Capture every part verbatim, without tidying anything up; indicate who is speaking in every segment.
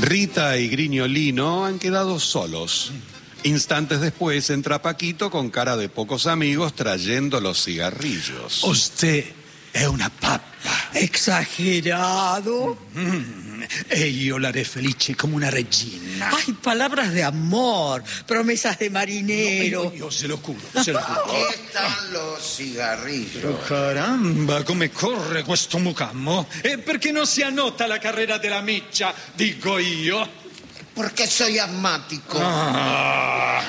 Speaker 1: Rita y Grignolino han quedado solos. Instantes después entra Paquito con cara de pocos amigos trayendo los cigarrillos.
Speaker 2: Usted è una pappa.
Speaker 3: Exagerado.
Speaker 2: Mm, e io la re felice come una regina.
Speaker 3: Ay, palabras de amor, promesas de marinero.
Speaker 2: No, io se lo curo, se lo curo.
Speaker 4: Aquí están los cigarrillos.
Speaker 2: Oh, caramba, come corre questo mucammo. E perché non si annota la carrera della miccia, dico io?
Speaker 4: Porque soy asmático.
Speaker 2: Ah.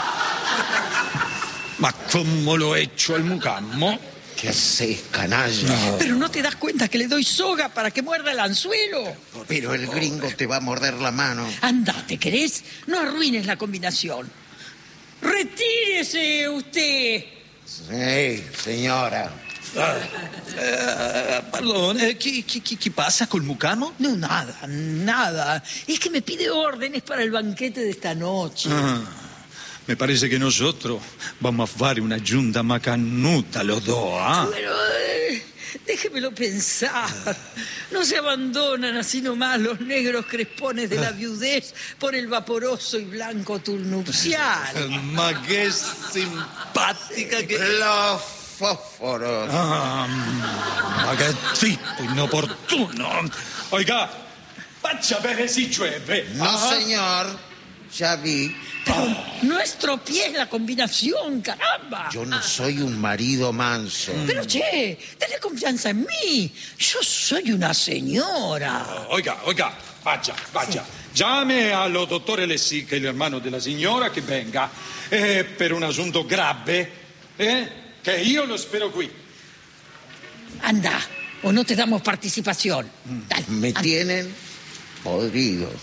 Speaker 2: Ma come lo echo al mucammo?
Speaker 4: ¿Qué haces, canalla?
Speaker 2: No.
Speaker 3: Pero no te das cuenta que le doy soga para que muerda el anzuelo.
Speaker 4: Pero el gringo te va a morder la mano.
Speaker 3: Andate, ¿querés? No arruines la combinación. ¡Retírese usted!
Speaker 4: Sí, señora.
Speaker 2: Ah, eh, pardon, eh, chi, chi, chi, chi passa col mucamo?
Speaker 3: No, nada, nada. Es que me pide órdenes para el banquete de esta noche.
Speaker 2: Ah, me parece que nosotros vamos a fare una giunta macanuta los dos, ¿ah?
Speaker 3: Pero eh, déjemelo pensar. No se abandonan así nomás los negros crespones de la viudez por el vaporoso y blanco tul nupcial.
Speaker 2: Ma che simpatica che...
Speaker 4: Los fósforos.
Speaker 2: Ah, ma che tipo inopportuno. Oiga, faccia bere si llueve.
Speaker 4: No,
Speaker 2: Ah.
Speaker 4: señor. Ya vi.
Speaker 3: Pero no estropees la combinación, caramba.
Speaker 4: Yo no soy un marido manso.
Speaker 3: Pero che, tenés confianza en mí. Yo soy una señora.
Speaker 2: Oiga, oiga, vaya, vaya. Llame allo dottore Lessica, il hermano della signora, che venga eh, per un asunto grave, eh, che io lo spero qui.
Speaker 3: Anda, o no te damos participación. Dale,
Speaker 4: Me
Speaker 3: anda.
Speaker 4: tienen podridos.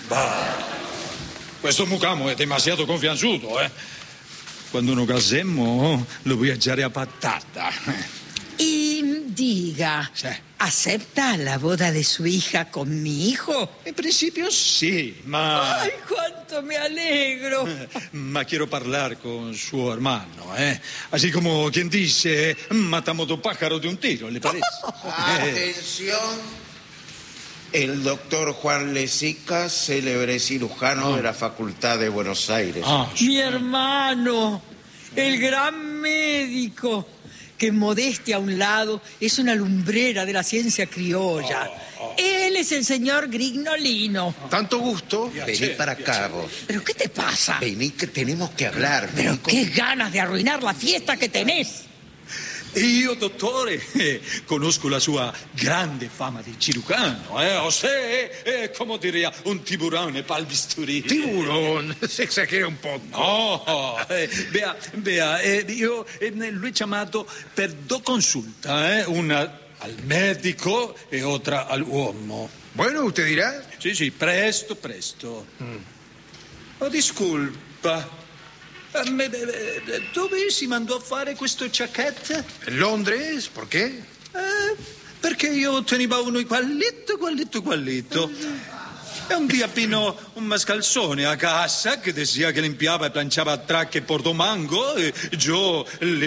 Speaker 2: Questo mucamo è demasiado confianzuto, eh. Quando nos casemos lo voy a echare a patata.
Speaker 3: Y diga,
Speaker 2: Sí.
Speaker 3: ¿acepta la boda de su hija con mi hijo?
Speaker 2: In principio sì, ma...
Speaker 3: ¡Ay, cuánto me alegro!
Speaker 2: Ma quiero parlare con suo hermano, eh. Así como quien dice, matamos dos pájaros de un tiro, ¿le parece?
Speaker 4: Atención. El doctor Juan Lessica, célebre cirujano
Speaker 2: Ah.
Speaker 4: de la Facultad de Buenos Aires.
Speaker 2: Ah,
Speaker 3: Mi hermano, el gran médico, que modestia a un lado es una lumbrera de la ciencia criolla. Él es el señor Grignolino.
Speaker 4: Tanto gusto. Vení
Speaker 2: Piacere,
Speaker 4: para acá, vos.
Speaker 3: ¿Pero qué te pasa?
Speaker 4: Vení que tenemos que hablar.
Speaker 3: Pero
Speaker 4: Vení con-
Speaker 3: qué ganas de arruinar la fiesta que tenés.
Speaker 2: io, dottore, eh, conosco la sua grande fama di cirurgiano, eh? O se, eh, come diría, un tiburone pal bisturi.
Speaker 5: Tiburón, se exagera un poco.
Speaker 2: No, eh, vea, vea, eh, io eh, lo he chiamato per due consulte, eh? Una al medico e otra all'uomo.
Speaker 5: Bueno, usted dirá.
Speaker 2: Sì, sì, presto, presto. Oh, disculpa. Eh, me- eh, Dove si mandò a fare questo jacket?
Speaker 5: ¿En Londres? ¿Por qué?
Speaker 2: Eh, perché io tenevo uno quallito, quallito, quallito. E un dia pieno un mascalzone a casa che decía che limpiava e planciava tracche Portomango e io le